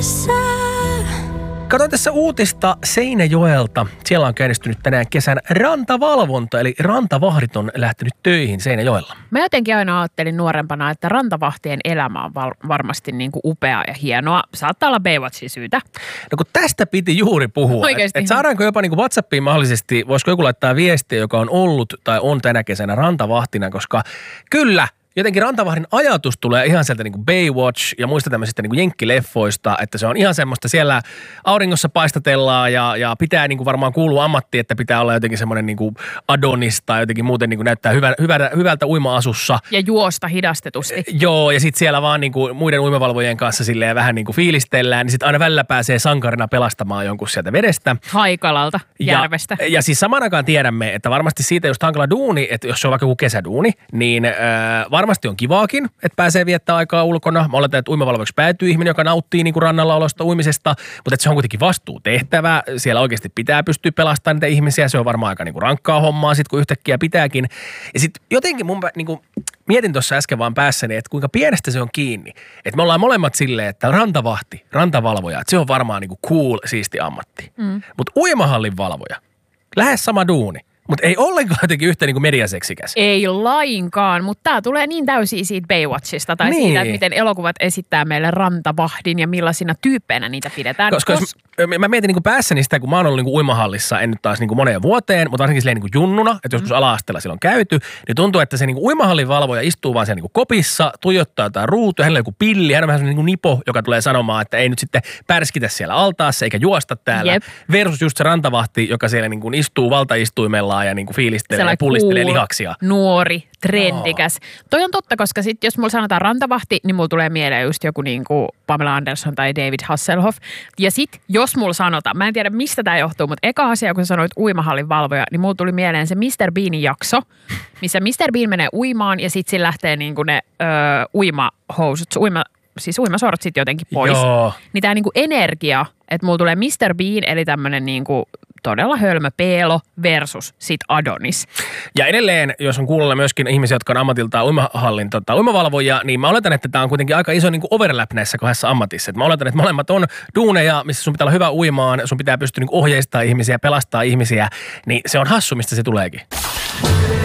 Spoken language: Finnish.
Katsoin tässä uutista Seinäjoelta. Siellä on käynnistynyt tänään kesän rantavalvonta, eli rantavahdit on lähtenyt töihin Seinäjoella. Mä jotenkin aina ajattelin nuorempana, että rantavahtien elämä on varmasti niin kuin upeaa ja hienoa. Saattaa olla Baywatchin syytä. No kun tästä piti juuri puhua. Et saadaanko jopa niin kuin WhatsAppiin mahdollisesti, voisiko joku laittaa viestiä, joka on ollut tai on tänä kesänä rantavahtina, koska kyllä, jotenkin rantavahdin ajatus tulee ihan sieltä niin kuin Baywatch ja muista tämmöisistä niin kuin jenkkileffoista, että se on ihan semmoista siellä auringossa paistatellaan ja pitää niin kuin varmaan kuulua ammattiin, että pitää olla jotenkin semmoinen niin kuin Adonis tai jotenkin muuten niin kuin näyttää hyvältä uima-asussa. Ja juosta hidastetusti. Joo, ja sitten siellä vaan niin kuin muiden uimavalvojien kanssa silleen vähän niin kuin fiilistellään, niin sitten aina välillä pääsee sankarina pelastamaan jonkun sieltä vedestä. Haikalalta, järvestä. Ja siis samaan aikaan tiedämme, että varmasti siitä just hankala duuni, että jos se on vaikka joku kesäduuni, niin varmasti on kivaakin, että pääsee viettää aikaa ulkona. Mä oletan, että uimavalvojaksi päätyy ihminen, joka nauttii niin kuin rannalla olosta uimisesta, mutta että se on kuitenkin vastuutehtävä. Siellä oikeasti pitää pystyä pelastamaan niitä ihmisiä. Se on varmaan aika niin kuin rankkaa hommaa sit, kun yhtäkkiä pitääkin. Ja sitten jotenkin mun niin kuin mietin tuossa äsken vaan päässäni, että kuinka pienestä se on kiinni. Että me ollaan molemmat silleen, että rantavahti, rantavalvoja, että se on varmaan niin kuin cool, siisti ammatti. Mutta uimahallin valvoja, lähes sama duuni. Mutta ei ollenkaan jotenkin yhtä niin kuin mediaseksikäs. Ei lainkaan, mutta tämä tulee niin täysin siitä Baywatchista tai siitä, että miten elokuvat esittää meille rantavahdin ja millaisina tyyppeinä niitä pidetään. Koska mä mietin niin kuin päässäni sitä, kun mä oon ollut niin kuin uimahallissa, en nyt taas niin kuin moneen vuoteen, mutta varsinkin silleen niin kuin junnuna, että joskus ala-asteella silloin käyty, niin tuntuu, että se niin kuin uimahallin valvoja istuu vaan siellä niin kuin kopissa, tuijottaa jotain ruutua, hänellä on joku pilli, hän on vähän sellainen niin kuin nipo, joka tulee sanomaan, että ei nyt sitten pärskitä siellä altaassa eikä juosta täällä. Jep. Versus just se rantavahti, joka siellä niin kuin istuu valtaistuimellaan ja niin kuin fiilistelee ja pullistelee lihaksia. Nuori, trendikäs. Toi on totta, koska sit jos mulla sanotaan rantavahti, niin mulla tulee mieleen just joku niinku Pamela Anderson tai David Hasselhoff. Ja sit jos mulla sanotaan, mä en tiedä mistä tää johtuu, mutta eka asia kun sä sanoit uimahallin valvoja, niin mulla tuli mieleen se Mr. Beanin jakso, missä Mr. Bean menee uimaan ja sit sillä lähtee niinku ne uimahousut, siis uimasortsit sit jotenkin pois. Joo. Niin tää niinku energia, että mulla tulee Mr. Bean eli tämmönen niinku todella hölmö peelo versus sit Adonis. Ja edelleen, jos on kuulolla myöskin ihmisiä, jotka on ammatiltaan uimahallin uimavalvoja, niin mä oletan, että tämä on kuitenkin aika iso niin kuin overlap näissä kahdessa ammatissa. Et mä oletan, että molemmat on duuneja, missä sun pitää olla hyvä uimaan, sun pitää pystyä niin kuin ohjeistamaan ihmisiä, pelastaa ihmisiä, niin se on hassu, mistä se tuleekin.